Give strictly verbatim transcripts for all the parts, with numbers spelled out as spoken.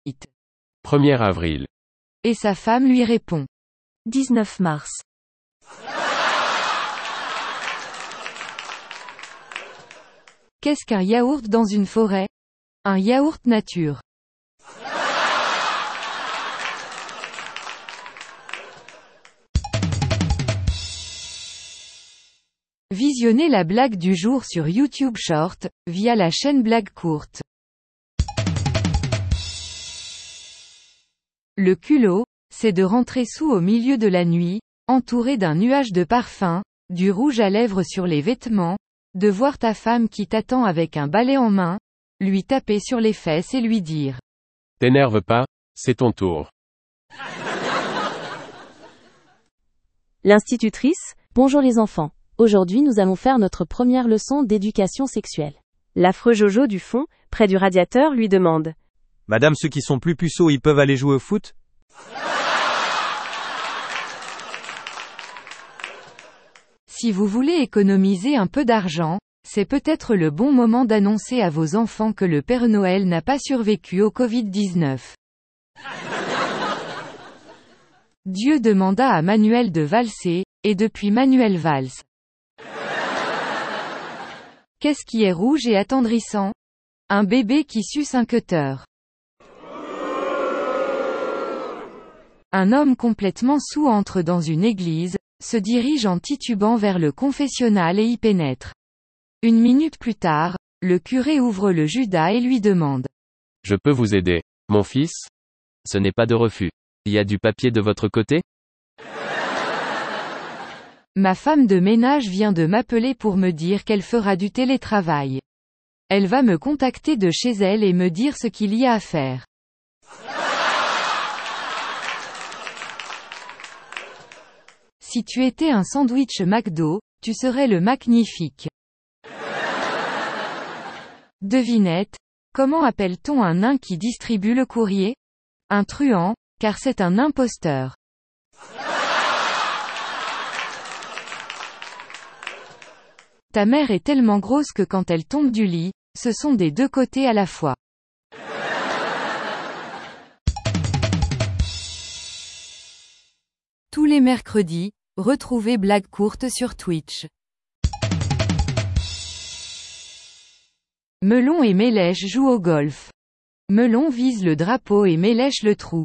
premier avril. Et sa femme lui répond. dix-neuf mars. Qu'est-ce qu'un yaourt dans une forêt? Un yaourt nature. Visionnez la blague du jour sur YouTube Short, via la chaîne Blague Courte. Le culot, c'est de rentrer sous au milieu de la nuit, entouré d'un nuage de parfum, du rouge à lèvres sur les vêtements, de voir ta femme qui t'attend avec un balai en main, lui taper sur les fesses et lui dire. T'énerve pas, c'est ton tour. L'institutrice, bonjour les enfants. Aujourd'hui nous allons faire notre première leçon d'éducation sexuelle. L'affreux Jojo du fond, près du radiateur, lui demande. Madame, ceux qui sont plus puceaux, ils peuvent aller jouer au foot? Si vous voulez économiser un peu d'argent, c'est peut-être le bon moment d'annoncer à vos enfants que le Père Noël n'a pas survécu au covid dix-neuf. Dieu demanda à Manuel de valser, et depuis Manuel valse. Qu'est-ce qui est rouge et attendrissant? Un bébé qui suce un cutter. Un homme complètement saoul entre dans une église, se dirige en titubant vers le confessionnal et y pénètre. Une minute plus tard, le curé ouvre le Judas et lui demande. Je peux vous aider, mon fils? Ce n'est pas de refus. Il y a du papier de votre côté? Ma femme de ménage vient de m'appeler pour me dire qu'elle fera du télétravail. Elle va me contacter de chez elle et me dire ce qu'il y a à faire. Si tu étais un sandwich McDo, tu serais le magnifique. Devinette, comment appelle-t-on un nain qui distribue le courrier? Un truand, car c'est un imposteur. Ta mère est tellement grosse que quand elle tombe du lit, ce sont des deux côtés à la fois. Tous les mercredis, retrouvez Blague Courte sur Twitch. Melon et Mélèche jouent au golf. Melon vise le drapeau et Mélèche le trou.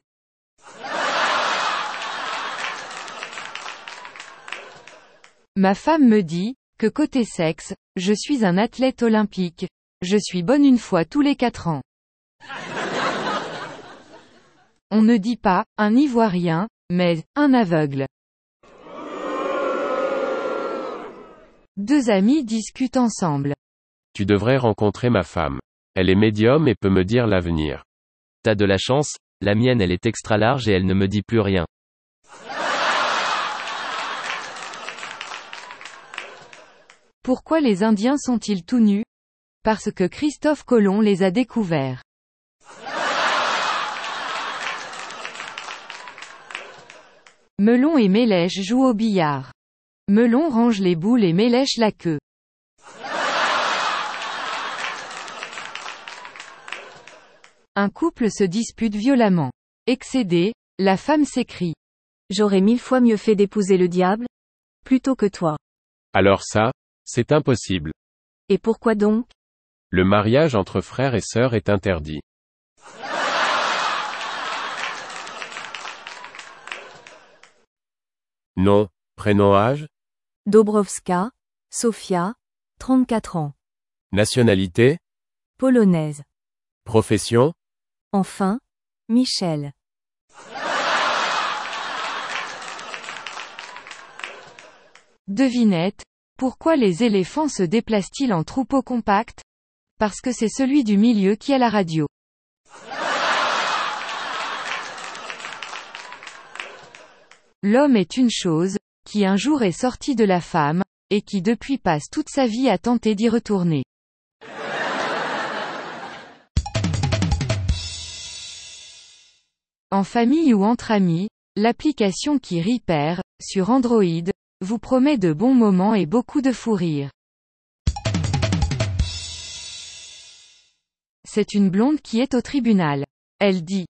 Ma femme me dit, que côté sexe, je suis un athlète olympique. Je suis bonne une fois tous les quatre ans. On ne dit pas, un Ivoirien, mais, un aveugle. Deux amis discutent ensemble. Tu devrais rencontrer ma femme. Elle est médium et peut me dire l'avenir. T'as de la chance, la mienne elle est extra large et elle ne me dit plus rien. Pourquoi les Indiens sont-ils tout nus? Parce que Christophe Colomb les a découverts. Melon et Mélèche jouent au billard. Melon range les boules et Mélèche la queue. Un couple se dispute violemment. Excédée, la femme s'écrie. J'aurais mille fois mieux fait d'épouser le diable, plutôt que toi. Alors ça, c'est impossible. Et pourquoi donc? Le mariage entre frères et sœurs est interdit. Nom, prénom, âge? Dobrowska, Sofia, trente-quatre ans. Nationalité? Polonaise. Profession? Enfin, Michel. Devinette, pourquoi les éléphants se déplacent-ils en troupeau compact? Parce que c'est celui du milieu qui a la radio. L'homme est une chose, qui un jour est sorti de la femme, et qui depuis passe toute sa vie à tenter d'y retourner. En famille ou entre amis, l'application qui rit perd, sur Android, vous promet de bons moments et beaucoup de fou rire. C'est une blonde qui est au tribunal. Elle dit.